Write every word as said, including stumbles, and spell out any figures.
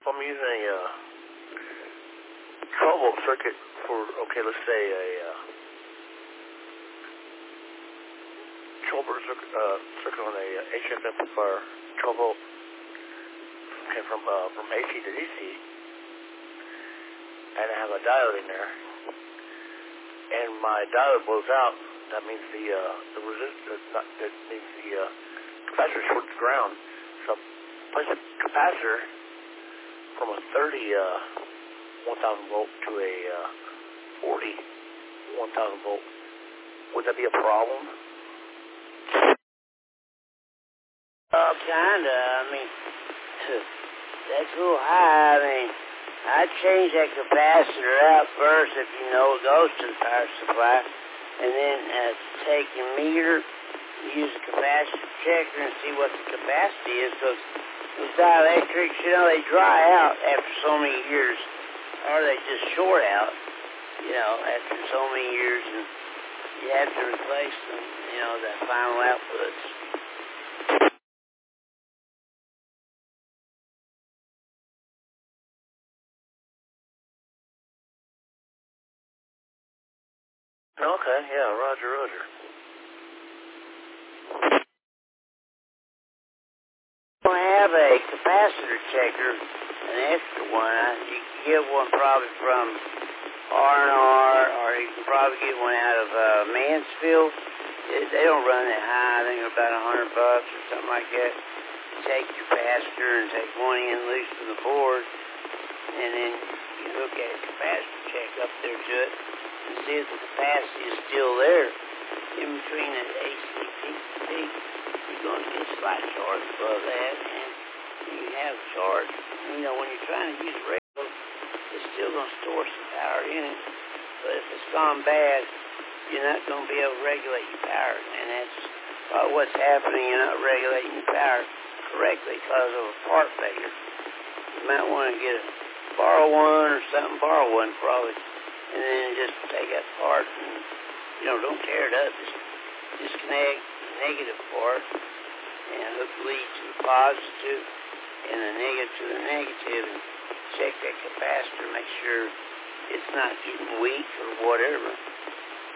If I'm using a uh, twelve volt circuit for, okay, let's say a uh, twelve volt circuit, uh, circuit on a uh, H F amplifier, twelve volt, okay, from uh, from A C to D C, and I have a diode in there, and my diode blows out. That means the uh, the resistor, not, that means the uh, capacitor shorts the ground. So place a capacitor from a thirty uh, one thousand volt to a uh, forty one thousand volt. Would that be a problem? Uh, kinda. I mean, that's a little high. I mean, I'd change that capacitor out first if you know it goes to the power supply, and then uh, take your meter, use the capacitor checker, and see what the capacity is, because those dielectrics, you know, they dry out after so many years, or they just short out, you know, after so many years, and you have to replace them, you know, the final outputs. Okay, yeah, roger, roger. I have a capacitor checker, an extra one. I, you can get one probably from R and R, or you can probably get one out of uh, Mansfield. It, they don't run that high. I think they're about a hundred bucks or something like that. You take your capacitor and take one end loose from the board, and then you hook that capacitor check up there to it and see if the capacity is still there in between the A C peak to peak. You're going to get a slight charge above that, and you can have a charge. You know, when you're trying to use a radio, it's still going to store some power in it. But if it's gone bad, you're not going to be able to regulate your power. And that's uh, what's happening. You're not regulating your power correctly because of a part failure. You might want to get a, borrow one or something, borrow one probably, and then just take that part and, you know, don't tear it up. Just disconnect the negative part and hook the lead to the positive and the negative to the negative, and check that capacitor, make sure it's not getting weak or whatever.